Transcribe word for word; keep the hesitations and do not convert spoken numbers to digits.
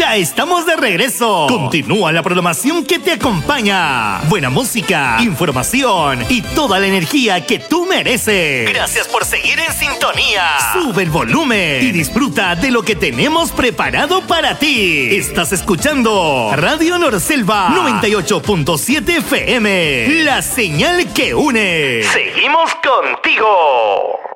Ya estamos de regreso. Continúa la programación que te acompaña. Buena música, información y toda la energía que tú mereces. Gracias por seguir en sintonía. Sube el volumen y disfruta de lo que tenemos preparado para ti. Estás escuchando Radio Norselva noventa y ocho punto siete F M. La señal que une. Seguimos contigo.